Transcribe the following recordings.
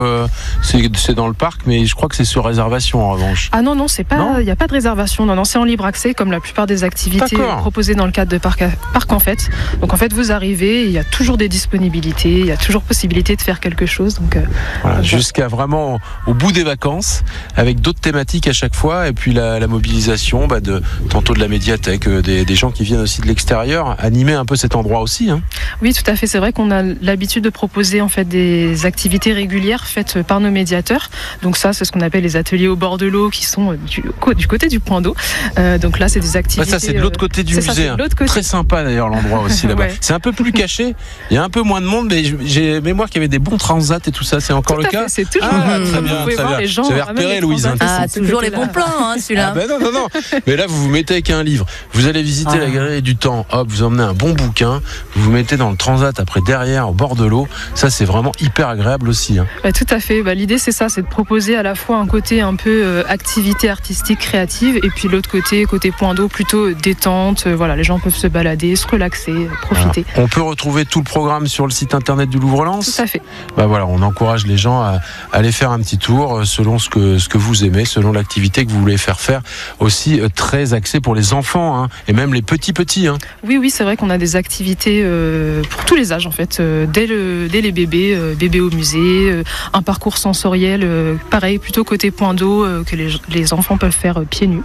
c'est dans le parc, mais je crois que c'est sur réservation en revanche. Ah non, c'est pas. Il n'y a pas de réservation. Non, c'est en libre accès, comme la plupart des activités proposées dans le cadre de parc en fait. Donc en fait, vous arrivez, il y a toujours des disponibilités, il y a toujours possibilité de faire quelque chose. Donc jusqu'à vraiment au bout des vacances, avec d'autres thématiques à chaque fois, et puis la mobilisation tantôt de la médiathèque, des gens qui viennent aussi de l'extérieur, animer un peu cet endroit aussi. Oui, tout à fait. C'est vrai qu'on a l'habitude de proposer en fait des activités régulières faites par nos médiateurs. Donc ça, c'est ce qu'on appelle les ateliers au bord de l'eau, qui sont du côté du point d'eau. Donc là, c'est des activités. Ça, c'est de l'autre côté du musée. Très sympa d'ailleurs l'endroit aussi là-bas. Ouais. C'est un peu plus caché. Il y a un peu moins de monde, mais j'ai mémoire qu'il y avait des bons transats et tout ça. C'est encore le cas. C'est toujours. Très bien. Vous avez repéré, Louise. Toujours les bons plans, celui-là. Non. Mais là, vous vous mettez avec un livre. Vous allez visiter la galerie du temps. Hop, vous emmenez un bon bouquin. Vous vous mettez dans le transat après derrière au bord de l'eau. Ça, c'est vraiment hyper agréable aussi. Tout à fait. L'idée, c'est ça, c'est de proposer à la fois un côté un peu activité artistique, créative, et puis l'autre côté point d'eau, plutôt détente. Les gens peuvent se balader, se relaxer, profiter. On peut retrouver tout le programme sur le site internet du Louvre-Lens. Tout à fait. On encourage les gens à aller faire un petit tour selon ce que vous aimez, selon l'activité que vous voulez faire aussi très axé pour les enfants et même les petits. Oui, c'est vrai qu'on a des activités pour tous les âges en fait, dès les bébés au musée, un parcours sensoriel, pareil, plutôt côté point d'eau que les enfants peuvent faire pieds nus.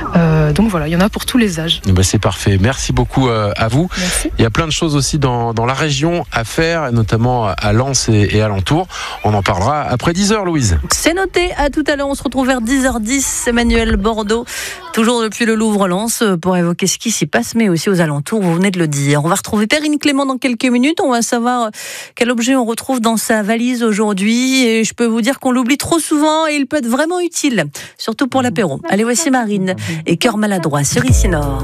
Donc il y en a pour tous les âges. C'est parfait. Merci beaucoup à vous. Merci. Il y a plein de choses aussi dans la région à faire, notamment à Lens et alentour. On en parlera après 10h, Louise. C'est noté. À tout à l'heure. On se retrouve vers 10h10. Emmanuel Bordeaux, toujours depuis le Louvre-Lens, pour évoquer ce qui s'y passe, mais aussi aux alentours. Vous venez de le dire. On va retrouver Perrine Clément dans quelques minutes. On va savoir quel objet on retrouve dans sa valise aujourd'hui. Et je peux vous dire qu'on l'oublie trop souvent et il peut être vraiment utile, surtout pour l'apéro. Allez, voici Marine et Cœur maladroit sur Ici Nord.